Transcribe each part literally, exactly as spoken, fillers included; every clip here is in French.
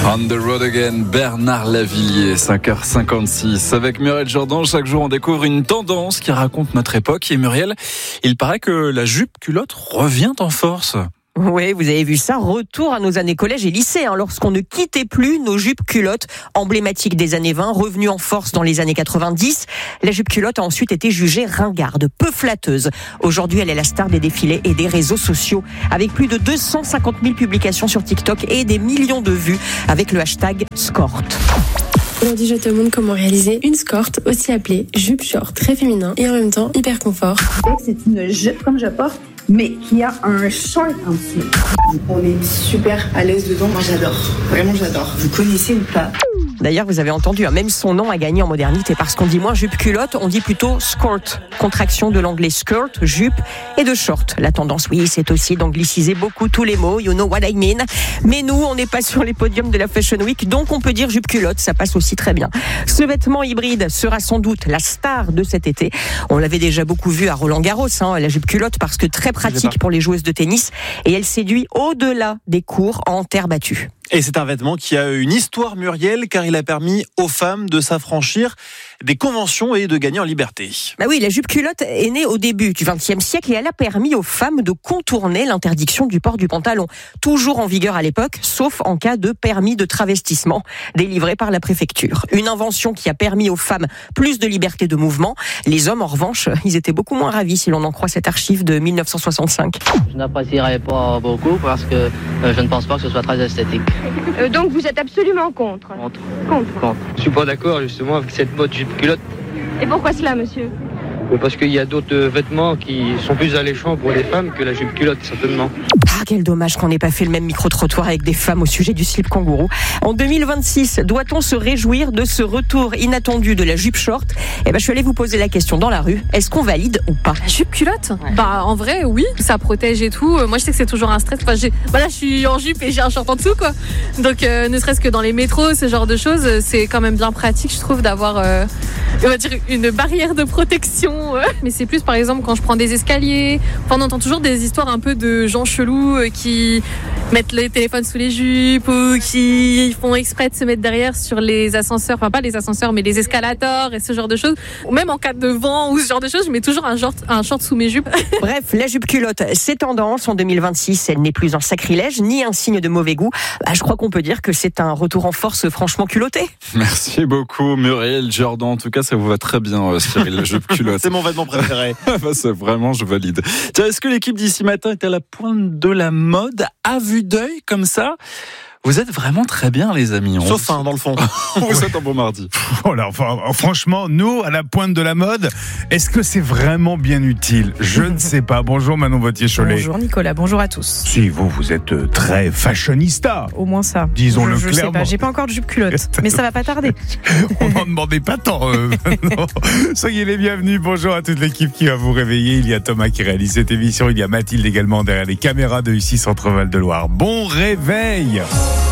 On the road again, Bernard Lavilliers, cinq heures cinquante-six. Avec Muriel Jourdan, chaque jour on découvre une tendance qui raconte notre époque. Et Muriel, il paraît que la jupe culotte revient en force. Oui, vous avez vu ça, retour à nos années collège et lycée, hein, lorsqu'on ne quittait plus nos jupes culottes, emblématiques des années vingt, revenues en force dans les années quatre-vingt-dix. La jupe culotte a ensuite été jugée ringarde, peu flatteuse. Aujourd'hui, elle est la star des défilés et des réseaux sociaux, avec plus de deux cent cinquante mille publications sur TikTok et des millions de vues avec le hashtag Skort. Aujourd'hui, je te montre comment réaliser une skort, aussi appelée jupe short, très féminin et en même temps hyper confort. C'est une jupe comme je porte, mais qui a un short en dessous. On est super à l'aise dedans. Moi, j'adore. Vraiment, j'adore. Vous connaissez ou pas ? D'ailleurs, vous avez entendu, hein, même son nom a gagné en modernité parce qu'on dit moins jupe culotte, on dit plutôt skort, contraction de l'anglais skirt, jupe, et de short. La tendance, oui, c'est aussi d'angliciser beaucoup tous les mots, you know what I mean. Mais nous, on n'est pas sur les podiums de la Fashion Week, donc on peut dire jupe culotte, ça passe aussi très bien. Ce vêtement hybride sera sans doute la star de cet été. On l'avait déjà beaucoup vu à Roland-Garros, hein, la jupe culotte, parce que très pratique pour les joueuses de tennis, et elle séduit au-delà des cours en terre battue. Et c'est un vêtement qui a une histoire, Muriel, car il a permis aux femmes de s'affranchir des conventions et de gagner en liberté. Bah oui, la jupe culotte est née au début du vingtième siècle et elle a permis aux femmes de contourner l'interdiction du port du pantalon. Toujours en vigueur à l'époque, sauf en cas de permis de travestissement délivré par la préfecture. Une invention qui a permis aux femmes plus de liberté de mouvement. Les hommes, en revanche, ils étaient beaucoup moins ravis si l'on en croit cette archive de dix-neuf cent soixante-cinq. Je n'apprécierais pas beaucoup parce que euh, je ne pense pas que ce soit très esthétique. Euh, donc vous êtes absolument contre. Contre. Contre. Contre. Je suis pas d'accord justement avec cette mode jupe culotte. Et pourquoi cela, monsieur ? Parce qu'il y a d'autres vêtements qui sont plus alléchants pour les femmes que la jupe culotte, certainement. Ah, quel dommage qu'on n'ait pas fait le même micro-trottoir avec des femmes au sujet du slip kangourou. En deux mille vingt-six, doit-on se réjouir de ce retour inattendu de la jupe short ? Eh ben, je suis allée vous poser la question dans la rue. Est-ce qu'on valide ou pas ? La jupe culotte ? Ouais. Bah, en vrai, oui. Ça protège et tout. Moi, je sais que c'est toujours un stress. Enfin, j'ai... Bah, là, je suis en jupe et j'ai un short en dessous, quoi. Donc, euh, ne serait-ce que dans les métros, ce genre de choses, c'est quand même bien pratique, je trouve, d'avoir, euh, on va dire, une barrière de protection. Euh. Mais c'est plus, par exemple, quand je prends des escaliers. Enfin, on entend toujours des histoires un peu de gens chelous euh, qui mettent les téléphones sous les jupes ou qui font exprès de se mettre derrière sur les ascenseurs. Enfin, pas les ascenseurs, mais les escalators et ce genre de choses. Ou même en cas de vent ou ce genre de choses, je mets toujours un short, un short sous mes jupes. Bref, la jupe culotte, c'est tendance. En deux mille vingt-six, elle n'est plus un sacrilège ni un signe de mauvais goût. Bah, je crois qu'on peut dire que c'est un retour en force franchement culotté. Merci beaucoup Muriel Jourdan. En tout cas, ça vous va très bien, euh, Cyril, la jupe culotte. C'est mon vêtement préféré. Bah, c'est vraiment, je valide. Tiens, est-ce que l'équipe d'ici matin est à la pointe de la mode, à vue d'œil, comme ça ? Vous êtes vraiment très bien, les amis. On Sauf un, dans le fond. On vous souhaite un bon mardi. Voilà, enfin, franchement, nous, à la pointe de la mode, est-ce que c'est vraiment bien utile ? Je ne sais pas. Bonjour Manon Vauthier-Cholet. Bonjour Nicolas, bonjour à tous. Si, vous, vous êtes très fashionista. Au moins ça. Disons-le je, je clairement. sais pas, j'ai pas encore de jupe culotte, mais ça va pas tarder. On n'en demandait pas tant. Euh, non. Soyez les bienvenus. Bonjour à toute l'équipe qui va vous réveiller. Il y a Thomas qui réalise cette émission. Il y a Mathilde également derrière les caméras de U six Centre-Val de Loire. Bon réveil.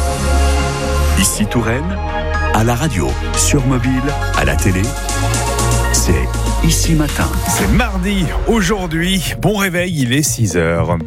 Ici Touraine, à la radio, sur mobile, à la télé, c'est Ici Matin. C'est mardi, aujourd'hui. Bon réveil, il est six heures.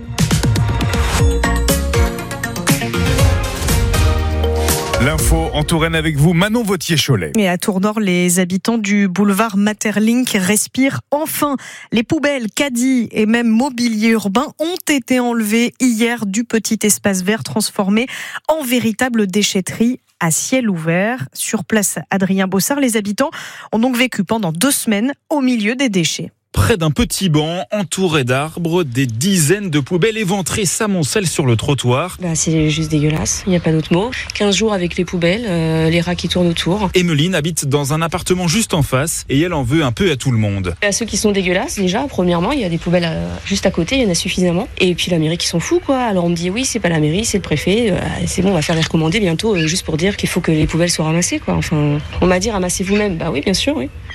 L'info en Touraine avec vous, Manon Vauthier-Cholet. Et à Tournord, les habitants du boulevard Materlink respirent enfin. Les poubelles, caddies et même mobilier urbain ont été enlevés hier du petit espace vert transformé en véritable déchetterie à ciel ouvert. Sur place, Adrien Bossard, les habitants ont donc vécu pendant deux semaines au milieu des déchets. Près d'un petit banc, entouré d'arbres, des dizaines de poubelles éventrées s'amoncellent sur le trottoir. Bah, c'est juste dégueulasse, il n'y a pas d'autre mot. quinze jours avec les poubelles, euh, les rats qui tournent autour. Emeline habite dans un appartement juste en face et elle en veut un peu à tout le monde. À ceux qui sont dégueulasses, déjà, premièrement, il y a des poubelles euh, juste à côté, il y en a suffisamment. Et puis la mairie qui s'en fout, quoi. Alors on me dit oui, c'est pas la mairie, c'est le préfet. Euh, c'est bon, on va faire les recommander bientôt, euh, juste pour dire qu'il faut que les poubelles soient ramassées, quoi. Enfin, on m'a dit ramassez vous-même. Bah oui, bien sûr, oui.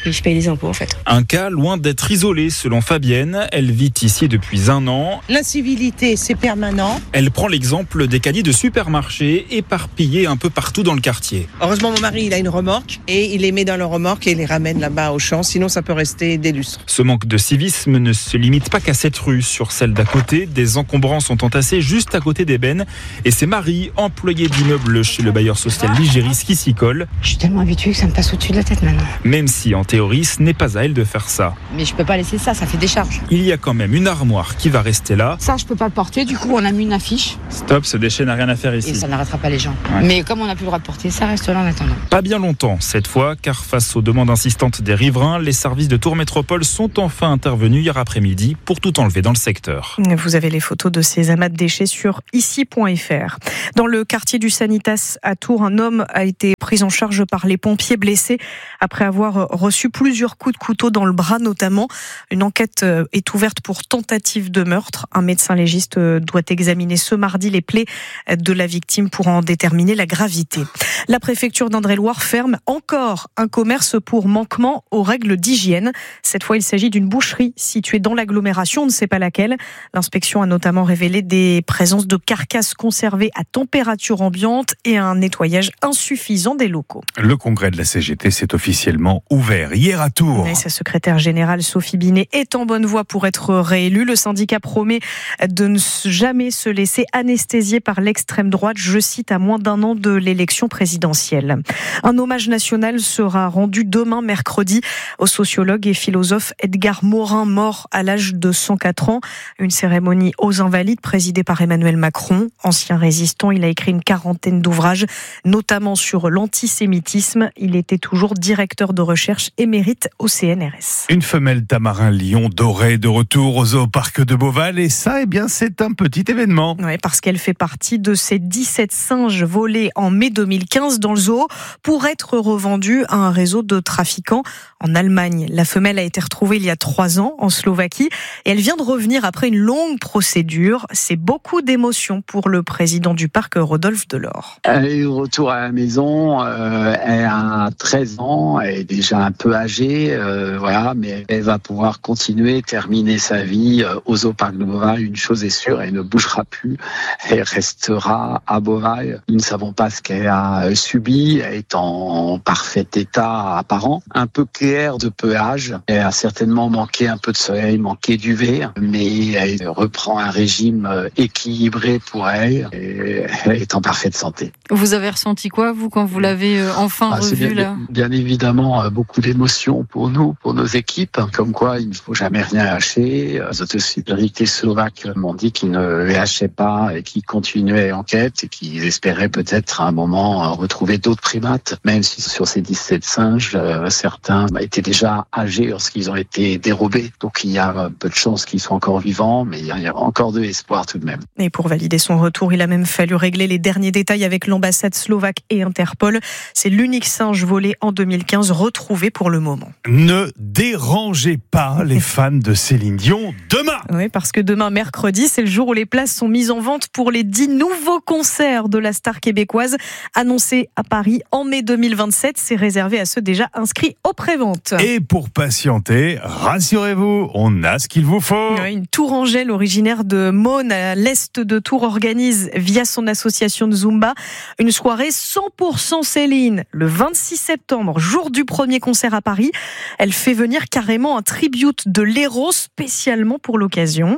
et je paye les impôts en fait. Un cas loin d'être isolé selon Fabienne. Elle vit ici depuis un an. L'incivilité, c'est permanent. Elle prend l'exemple des caddies de supermarchés éparpillés un peu partout dans le quartier. Heureusement, mon mari, il a une remorque et il les met dans la remorque et il les ramène là-bas au champ. Sinon, ça peut rester des lustres. Ce manque de civisme ne se limite pas qu'à cette rue. Sur celle d'à côté, des encombrants sont entassés juste à côté des bennes. Et c'est Marie, employée d'immeuble chez le bailleur social Ligéris, qui s'y colle. Je suis tellement habituée que ça me passe au-dessus de la tête maintenant. Même si, en théorie, ce n'est pas à elle de faire ça. Mais je peux pas laisser ça, ça fait des charges. Il y a quand même une armoire qui va rester là. Ça, je peux pas le porter, du coup, on a mis une affiche. Stop, ce déchet n'a rien à faire ici. Et ça n'arrêtera pas les gens. Ouais. Mais comme on n'a plus le droit de porter, ça reste là en attendant. Pas bien longtemps, cette fois, car face aux demandes insistantes des riverains, les services de Tours Métropole sont enfin intervenus hier après-midi pour tout enlever dans le secteur. Vous avez les photos de ces amas de déchets sur ici point f r. Dans le quartier du Sanitas à Tours, un homme a été pris en charge par les pompiers blessés après avoir reçu plusieurs coups de couteau dans le bras notamment. Une enquête est ouverte pour tentative de meurtre. Un médecin légiste doit examiner ce mardi les plaies de la victime pour en déterminer la gravité. La préfecture d'Indre-et-Loire ferme encore un commerce pour manquement aux règles d'hygiène. Cette fois, il s'agit d'une boucherie située dans l'agglomération, on ne sait pas laquelle. L'inspection a notamment révélé des présences de carcasses conservées à température ambiante et un nettoyage insuffisant des locaux. Le congrès de la C G T s'est officiellement ouvert hier à Tours. Et sa secrétaire générale Sophie Binet est en bonne voie pour être réélue. Le syndicat promet de ne jamais se laisser anesthésier par l'extrême droite, je cite, à moins d'un an de l'élection présidentielle. Un hommage national sera rendu demain mercredi au sociologue et philosophe Edgar Morin, mort à l'âge de cent quatre ans. Une cérémonie aux Invalides présidée par Emmanuel Macron. Ancien résistant, il a écrit une quarantaine d'ouvrages, notamment sur l'antisémitisme. Il était toujours directeur de recherche émérite au C N R S. Une femelle tamarin lion doré de retour au zooparc de Beauval. Et ça, eh bien, c'est un petit événement. Oui, parce qu'elle fait partie de ces dix-sept singes volés en mai deux mille quinze dans le zoo pour être revendus à un réseau de trafiquants en Allemagne. La femelle a été retrouvée il y a trois ans en Slovaquie et elle vient de revenir après une longue procédure. C'est beaucoup d'émotions pour le président du parc, Rodolphe Delors. Elle est de retour à la maison, euh, elle a treize ans, elle est déjà un peu âgée, euh, voilà, mais elle va pouvoir continuer, terminer sa vie euh, au zooparc de Beauval. Une chose est sûre, elle ne bougera plus, elle restera à Beauval. Nous ne savons pas ce qu'elle a subi, elle est en parfait état apparent, un peu clair de pH, elle a certainement manqué un peu de soleil, manqué d'U V, mais elle reprend un régime équilibré pour elle et elle est en parfaite santé. Vous avez ressenti quoi, vous, quand vous l'avez enfin ah, revu bien, là bien évidemment, beaucoup d'émotions pour nous, pour nos équipes, comme quoi il ne faut jamais rien lâcher. Les autorités slovaques m'ont dit qu'ils ne lâchaient pas et qu'ils continuaient l'enquête et qu'ils espéraient peut-être à un moment retrouver d'autres primates, même si sur ces dix-sept singes, certains étaient déjà âgés lorsqu'ils ont été dérobés. Donc il y a peu de chances qu'ils soient encore vivants, mais il y a encore de l'espoir tout de même. Et pour valider son retour, il a même fallu régler les derniers détails avec l'ambassade slovaque et Interpol. C'est l'unique singe volé en deux mille quinze retrouvé pour le moment. Ne dérangez pas les fans de Céline Dion demain. Oui, parce que demain, mercredi, c'est le jour où les places sont mises en vente pour les dix nouveaux concerts de la star québécoise annoncés à Paris en mai deux mille vingt-sept. C'est réservé à ceux déjà inscrits aux préventes. Et pour patienter, rassurez-vous, on a ce qu'il vous faut. Oui, une tourangelle originaire de Mosnes à l'est de Tours organise via son association de Zumba une soirée cent pour cent Céline le vingt-six septembre, jour du premier concert à Paris. Elle fait venir carrément un tribute de l'héros spécialement pour l'occasion.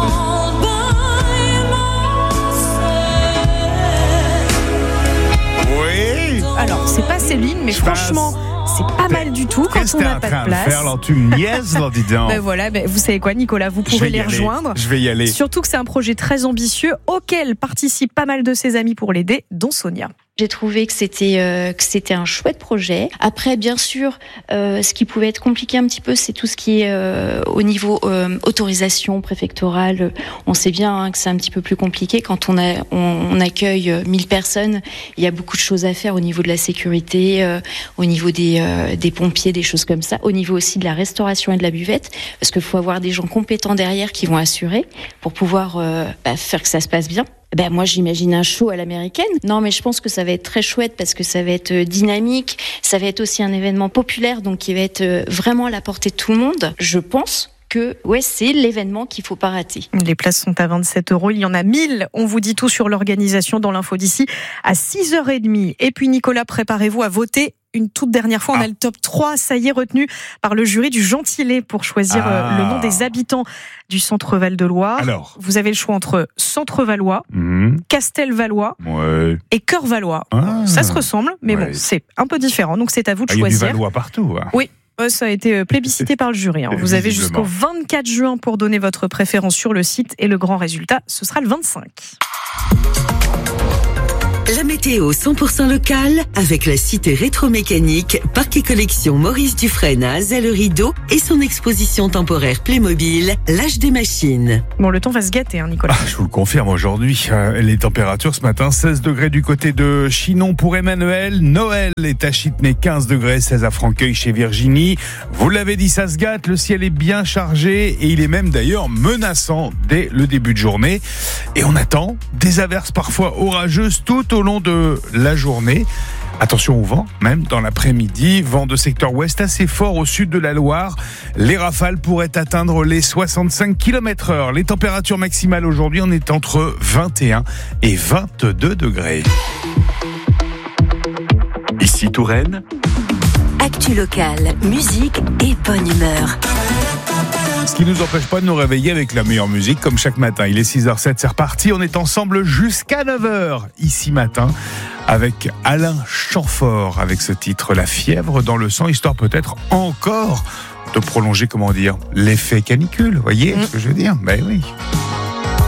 Oui. Alors, c'est pas Céline, mais Je franchement... c'est pas mal du tout quand Qu'est-ce on n'a pas de place. Faire, alors tu me niaises, là, dis donc. Ben voilà, ben vous savez quoi, Nicolas, vous pouvez les aller. rejoindre. Je vais y aller. Surtout que c'est un projet très ambitieux auquel participent pas mal de ses amis pour l'aider, dont Sonia. J'ai trouvé que c'était euh, que c'était un chouette projet. Après, bien sûr, euh, ce qui pouvait être compliqué un petit peu, c'est tout ce qui est euh, au niveau euh, autorisation préfectorale. On sait bien hein, que c'est un petit peu plus compliqué quand on a on, on accueille mille personnes. Il y a beaucoup de choses à faire au niveau de la sécurité, euh, au niveau des euh, des pompiers, des choses comme ça. Au niveau aussi de la restauration et de la buvette, parce qu'il faut avoir des gens compétents derrière qui vont assurer pour pouvoir euh, bah, faire que ça se passe bien. Ben moi j'imagine un show à l'américaine. Non mais je pense que ça va être très chouette parce que ça va être dynamique, ça va être aussi un événement populaire donc qui va être vraiment à la portée de tout le monde. Je pense que ouais, c'est l'événement qu'il ne faut pas rater. Les places sont à vingt-sept euros, il y en a mille. On vous dit tout sur l'organisation dans l'info d'ici à six heures trente. Et puis Nicolas, préparez-vous à voter une toute dernière fois. On ah. a le top trois, ça y est, retenu par le jury du Gentilé pour choisir ah. le nom des habitants du Centre Val-de-Loire. Alors, vous avez le choix entre Centre-Valois, mmh. Castelvalois ouais. et Cœur-Valois. Ah. Ça se ressemble, mais ouais. bon, c'est un peu différent. Donc c'est à vous de ah, choisir. Il y a du Valois partout. Hein. Oui. Ça a été plébiscité par le jury. Vous avez jusqu'au vingt-quatre juin pour donner votre préférence sur le site et le grand résultat, ce sera le vingt-cinq. La météo cent pour cent locale avec la cité rétro-mécanique, parc et collection Maurice Dufresne à Azay-le-Rideau et son exposition temporaire Playmobil, l'âge des machines. Bon, le temps va se gâter, hein, Nicolas. Ah, je vous le confirme aujourd'hui. Euh, les températures ce matin, seize degrés du côté de Chinon pour Emmanuel. Noël est à Chitenay, quinze degrés, seize à Franqueuil chez Virginie. Vous l'avez dit, ça se gâte. Le ciel est bien chargé et il est même d'ailleurs menaçant dès le début de journée. Et on attend des averses parfois orageuses tout au long de la journée. Attention au vent, même dans l'après-midi. Vent de secteur ouest assez fort au sud de la Loire. Les rafales pourraient atteindre les soixante-cinq kilomètres heure. Les températures maximales aujourd'hui, on est entre vingt et un et vingt-deux degrés. Ici Touraine. Actu locale, musique et bonne humeur. Ce qui ne nous empêche pas de nous réveiller avec la meilleure musique, comme chaque matin. Il est six heures zéro sept, c'est reparti. On est ensemble jusqu'à neuf heures, ici matin, avec Alain Chamfort, avec ce titre « La fièvre dans le sang », histoire peut-être encore de prolonger, comment dire, l'effet canicule. Vous voyez mmh. ce que je veux dire ? Ben oui.